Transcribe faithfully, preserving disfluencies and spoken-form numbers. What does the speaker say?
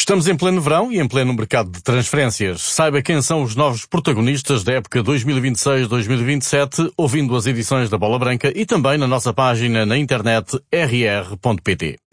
Estamos em pleno verão e em pleno mercado de transferências. Saiba quem são os novos protagonistas da época dois mil e vinte e seis dois mil e vinte e sete, ouvindo as edições da Bola Branca e também na nossa página na internet r r ponto p t.